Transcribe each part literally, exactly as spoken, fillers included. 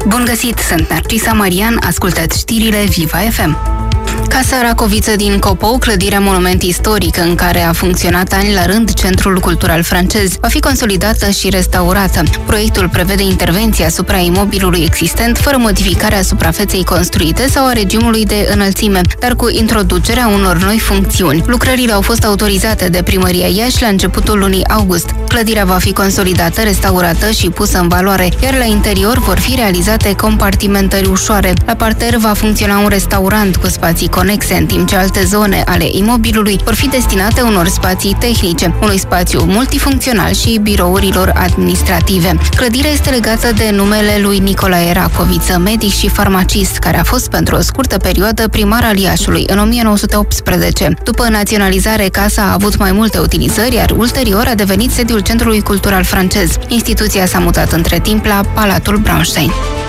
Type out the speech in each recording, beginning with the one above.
Bun găsit, sunt Narcisa Marian, ascultați știrile Viva F M. Casa Racoviță din Copou, clădirea monument istoric în care a funcționat ani la rând Centrul Cultural Francez, va fi consolidată și restaurată. Proiectul prevede intervenția asupra imobilului existent, fără modificarea suprafeței construite sau a regimului de înălțime, dar cu introducerea unor noi funcțiuni. Lucrările au fost autorizate de Primăria Iași la începutul lunii august. Clădirea va fi consolidată, restaurată și pusă în valoare, iar la interior vor fi realizate compartimentări ușoare. La parter va funcționa un restaurant cu spații conexe, în timp ce alte zone ale imobilului vor fi destinate unor spații tehnice, unui spațiu multifuncțional și birourilor administrative. Clădirea este legată de numele lui Nicolae Racoviță, medic și farmacist, care a fost pentru o scurtă perioadă primar al Iașului în o mie nouă sute optsprezece. După naționalizare, casa a avut mai multe utilizări, iar ulterior a devenit sediul Centrului Cultural Francez. Instituția s-a mutat între timp la Palatul Braunstein.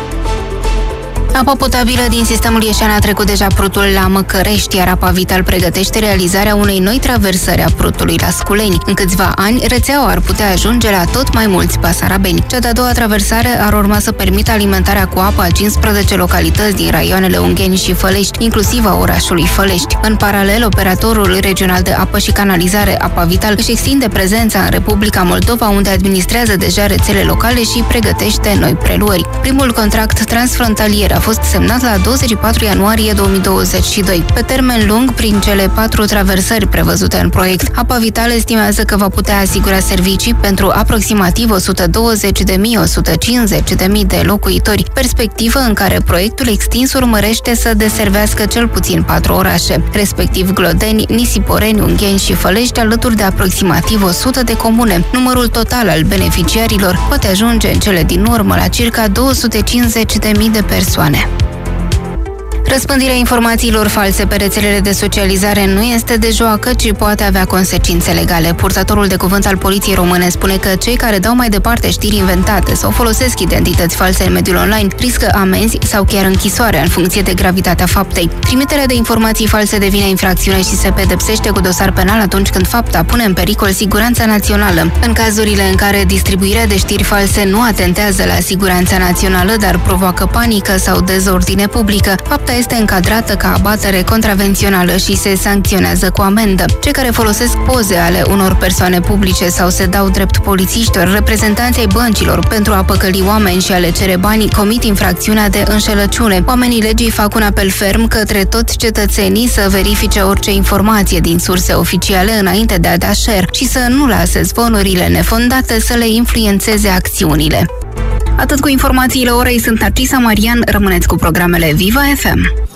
Apa potabilă din sistemul Ieșean a trecut deja Prutul la Măcărești, iar Apa Vital pregătește realizarea unei noi traversări a Prutului la Sculeni. În câțiva ani, rețeaua ar putea ajunge la tot mai mulți basarabeni. Cea de-a doua traversare ar urma să permită alimentarea cu apă a cincisprezece localități din raioanele Ungheni și Fălești, inclusiv a orașului Fălești. În paralel, operatorul regional de apă și canalizare Apa Vital își extinde prezența în Republica Moldova, unde administrează deja rețele locale și pregătește noi preluări. Primul contract transfrontalier a fost semnat la douăzeci și patru ianuarie două mii douăzeci și doi. Pe termen lung, prin cele patru traversări prevăzute în proiect, Apa Vital estimează că va putea asigura servicii pentru aproximativ o sută douăzeci de mii - o sută cincizeci de mii de locuitori, perspectivă în care proiectul extins urmărește să deservească cel puțin patru orașe, respectiv Glodeni, Nisiporeni, Ungheni și Fălești, alături de aproximativ o sută de comune. Numărul total al beneficiarilor poate ajunge în cele din urmă la circa două sute cincizeci de mii de persoane. Răspândirea informațiilor false pe rețelele de socializare nu este de joacă, ci poate avea consecințe legale. Purtătorul de cuvânt al Poliției Române spune că cei care dau mai departe știri inventate sau folosesc identități false în mediul online riscă amenzi sau chiar închisoarea în funcție de gravitatea faptei. Trimiterea de informații false devine infracțiune și se pedepsește cu dosar penal atunci când fapta pune în pericol siguranța națională. În cazurile în care distribuirea de știri false nu atentează la siguranța națională, dar provoacă panică sau dezordine publică, fapta este încadrată ca abatere contravențională și se sancționează cu amendă. Cei care folosesc poze ale unor persoane publice sau se dau drept polițiști, reprezentanții ai băncilor pentru a păcăli oameni și a le cere bani, comit infracțiunea de înșelăciune. Oamenii legii fac un apel ferm către toți cetățenii să verifice orice informație din surse oficiale înainte de a da share și să nu lase zvonurile nefondate să le influențeze acțiunile. Atât cu informațiile orei, sunt Narcisa Marian, rămâneți cu programele Viva F M.